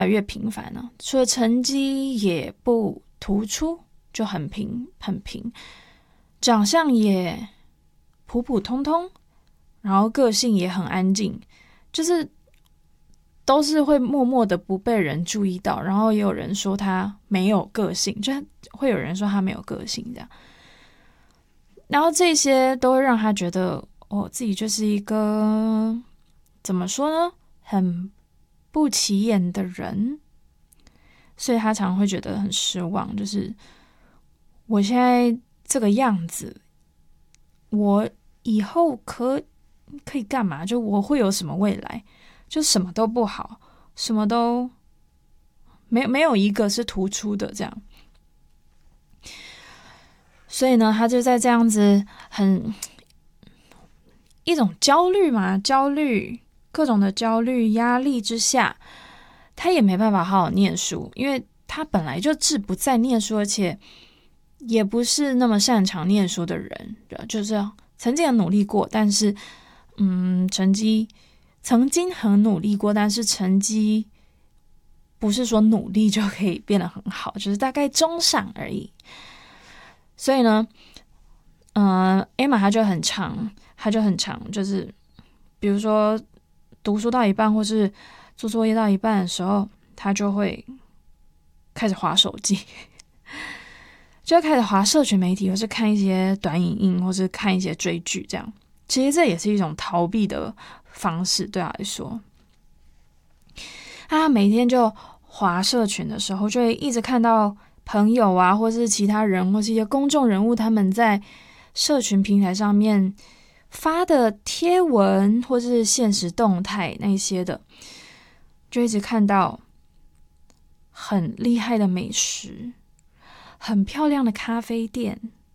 来越平凡了，除了成绩也不突出，就很平，长相也普普通通，然后个性也很安静，就是都是会默默的不被人注意到，然后也有人说他没有个性，就会有人说他没有个性这样，然后这些都会让他觉得自己就是一个怎么说呢，很不起眼的人，所以他常会觉得很失望，就是我现在这个样子，我以后可以干嘛？就我会有什么未来？就什么都不好，什么都没有一个是突出的这样。所以呢，他就在这样子一种焦虑嘛，各种的焦虑压力之下，他也没办法好好念书，因为他本来就志不在念书，而且也不是那么擅长念书的人，就是曾经很努力过，但是曾经很努力过，但是成绩不是说努力就可以变得很好，就是大概中上而已。所以呢，Emma 她就很长，就是比如说读书到一半或是做作业到一半的时候，她就会开始滑手机，就会开始滑社群媒体，或是看一些短影音，或是看一些追剧这样。其实这也是一种逃避的方式，对他来说。他每天就滑社群的时候，就会一直看到朋友啊，或是其他人，或是一些公众人物，他们在社群平台上面发的贴文，或是现实动态那些的，就一直看到很厉害的美食，很漂亮的咖啡店，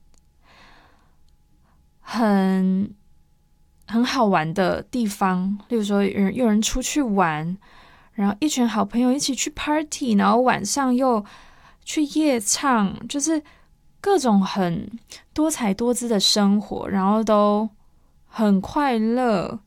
很好玩的地方，例如说有人出去玩，然后一群好朋友一起去 party， 然后晚上又去夜唱，就是各种很多彩多姿的生活，然后都很快乐。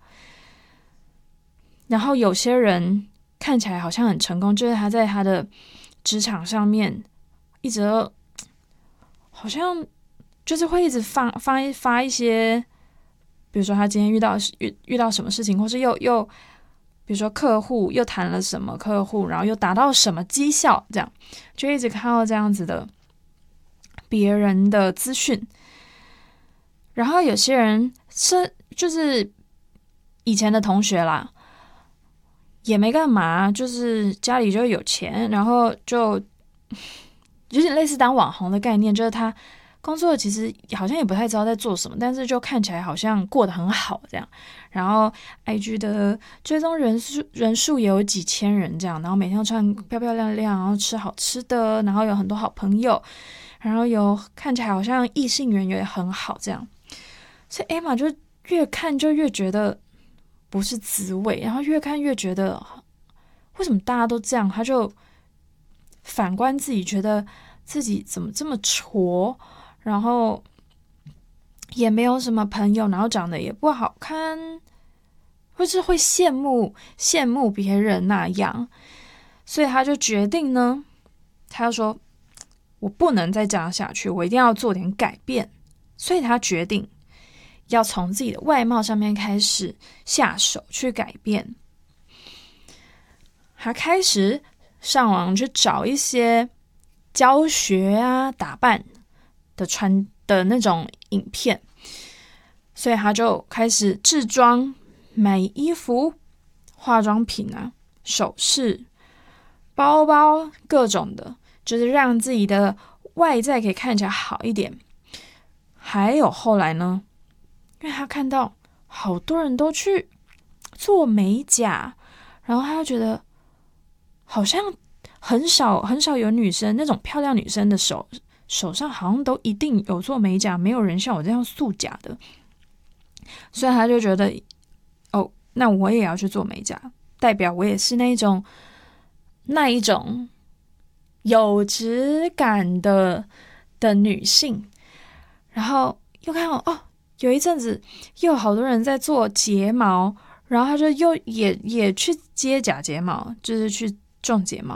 然后有些人看起来好像很成功，就是他在他的职场上面一直都好像就是会一直发一些，比如说他今天遇到什么事情，或是又比如说客户又谈了什么客户，然后又达到什么绩效，这样就一直看到这样子的别人的资讯。然后有些人就是以前的同学啦，也没干嘛，就是家里就有钱，然后就有点类似当网红的概念，就是他工作其实好像也不太知道在做什么，但是就看起来好像过得很好这样。然后 IG 的追踪人数也有几千人这样，然后每天都穿漂漂亮亮，然后吃好吃的，然后有很多好朋友，然后看起来好像异性缘也很好这样。所以 Emma 就越看就越觉得不是滋味，然后越看越觉得为什么大家都这样，他就反观自己，觉得自己怎么这么挫，然后也没有什么朋友，然后长得也不好看，或是会羡慕别人那样，所以他就决定呢，他就说我不能再这样下去，我一定要做点改变，所以他决定要从自己的外貌上面开始下手去改变。他开始上网去找一些教学啊、打扮的那种影片，所以他就开始制装、买衣服、化妆品啊、首饰、包包，各种的，就是让自己的外在可以看起来好一点。还有后来呢，因为他看到好多人都去做美甲，然后他就觉得好像很少有女生，那种漂亮女生的手上好像都一定有做美甲，没有人像我这样素甲的，所以他就觉得那我也要去做美甲，代表我也是那一种有质感的女性。然后又看到有一阵子又有好多人在做睫毛，然后他就也去接假睫毛，就是去种睫毛，